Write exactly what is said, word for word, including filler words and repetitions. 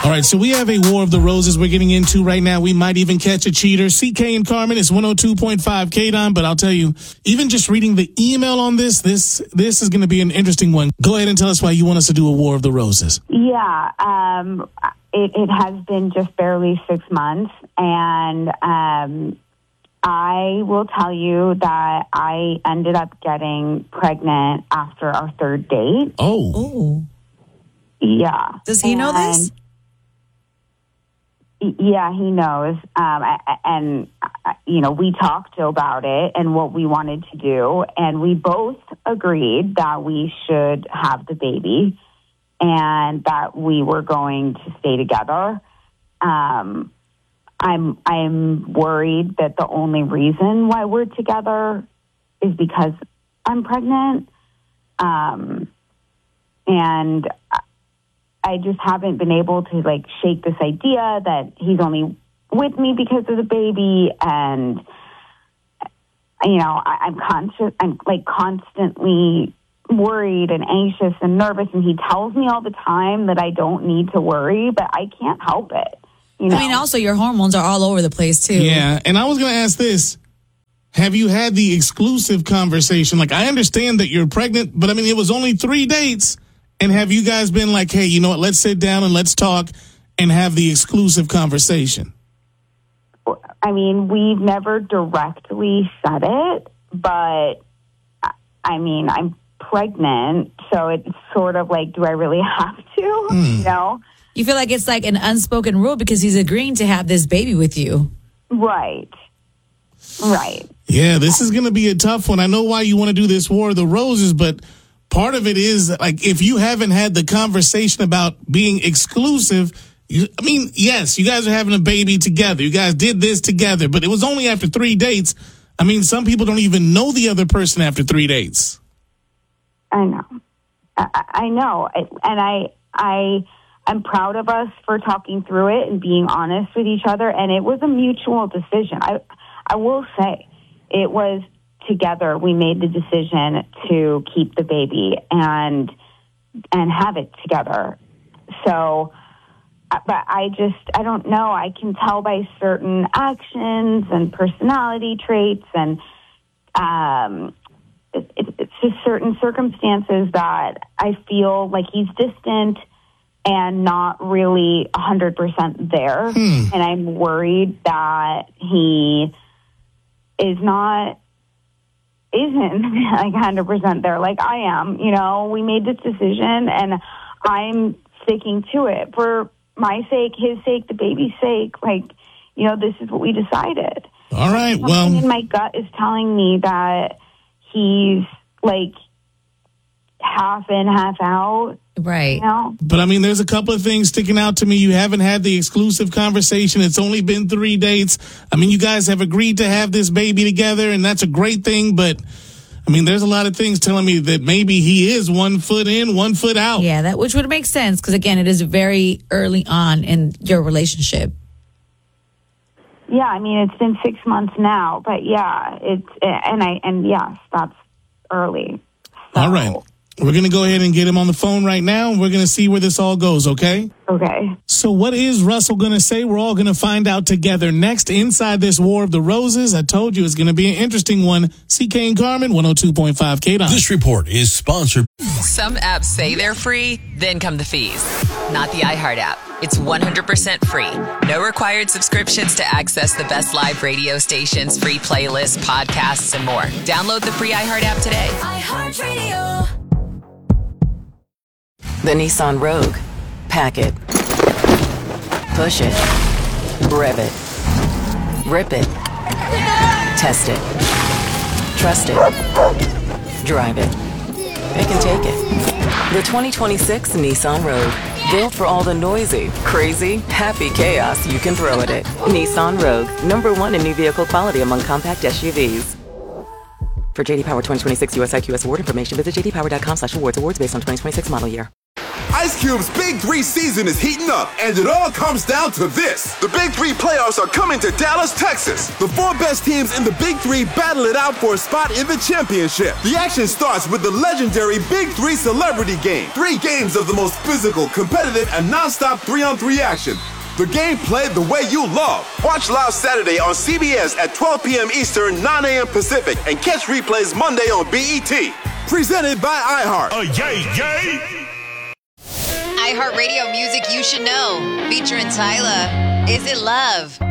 All right, so we have a War of the Roses we're getting into right now. We might even catch a cheater. C K and Carmen, it's one oh two point five K D O M, but I'll tell you, even just reading the email on this, this this is going to be an interesting one. Go ahead and tell us why you want us to do a War of the Roses. Yeah, um, it, it has been just barely six months, and um, I will tell you that I ended up getting pregnant after our third date. Oh. Oh. Yeah. Does he know And- this? Yeah, he knows. Um, and, you know, we talked about it and what we wanted to do. And we both agreed that we should have the baby and that we were going to stay together. Um, I'm, I'm worried that the only reason why we're together is because I'm pregnant. Um, and I just haven't been able to, like, shake this idea that he's only with me because of the baby. And, you know, I, I'm conscious, I'm, like, constantly worried and anxious and nervous. And he tells me all the time that I don't need to worry, but I can't help it. You know? I mean, also, your hormones are all over the place, too. Yeah, and I was going to ask this. Have you had the exclusive conversation? Like, I understand that you're pregnant, but, I mean, it was only three dates. And have you guys been like, hey, you know what, let's sit down and let's talk and have the exclusive conversation? I mean, we've never directly said it, but, I mean, I'm pregnant, so it's sort of like, do I really have to? Mm. You know? You feel like it's like an unspoken rule because he's agreeing to have this baby with you. Right. Right. Yeah, this is going to be a tough one. I know why you want to do this War of the Roses, but part of it is, like, if you haven't had the conversation about being exclusive, you, I mean, yes, you guys are having a baby together. You guys did this together, but it was only after three dates. I mean, some people don't even know the other person after three dates. I know. I, I know. And I, I, I'm proud of us for talking through it and being honest with each other. And it was a mutual decision. I, I will say it was together. We made the decision to keep the baby and, and have it together. So, but I just, I don't know. I can tell by certain actions and personality traits and, um, it, it, it's just certain circumstances that I feel like he's distant and not really a hundred percent there. Hmm. And I'm worried that he is not, isn't like one hundred percent there like I am. You know, we made this decision and I'm sticking to it for my sake, his sake, the baby's sake. Like, you know, this is what we decided. All right. Something well, in my gut is telling me that he's like half in, half out. Right. You know? But I mean, there's a couple of things sticking out to me. You haven't had the exclusive conversation. It's only been three dates. I mean, you guys have agreed to have this baby together, and that's a great thing. But I mean, there's a lot of things telling me that maybe he is one foot in, one foot out. Yeah, that which would make sense because, again, it is very early on in your relationship. Yeah, I mean, it's been six months now, but yeah, it's, and I, and yes, that's early. So, all right. We're going to go ahead and get him on the phone right now, and we're going to see where this all goes, okay? Okay. So what is Russell going to say? We're all going to find out together next inside this War of the Roses. I told you it's going to be an interesting one. C K and Carmen, one oh two point five K D O M. This report is sponsored. Some apps say they're free, then come the fees. Not the iHeart app. It's one hundred percent free. No required subscriptions to access the best live radio stations, free playlists, podcasts, and more. Download the free iHeart app today. iHeartRadio. The Nissan Rogue. Pack it. Push it. Rev it. Rip it. Test it. Trust it. Drive it. It can take it. The twenty twenty-six Nissan Rogue. Built for all the noisy, crazy, happy chaos you can throw at it. Nissan Rogue. Number one in new vehicle quality among compact S U Vs. For J D Power twenty twenty-six U S I Q S award information, visit j d power dot com slash awards. Awards based on twenty twenty-six model year. Ice Cube's Big Three season is heating up, and it all comes down to this. The Big Three playoffs are coming to Dallas, Texas. The four best teams in the Big Three battle it out for a spot in the championship. The action starts with the legendary Big Three Celebrity Game. Three games of the most physical, competitive, and non-stop three-on-three action. The game played the way you love. Watch live Saturday on C B S at twelve p.m. Eastern, nine a.m. Pacific, and catch replays Monday on B E T. Presented by iHeart. Oh, yay, yay! iHeartRadio music you should know. Featuring Tyla. Is It Love?